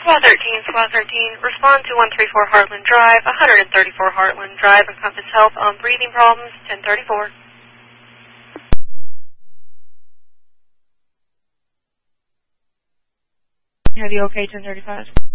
Squad 13, respond to 134 Heartland Drive, 134 Heartland Drive, Encompass Health on breathing problems, 1034. Have you okay, 1035?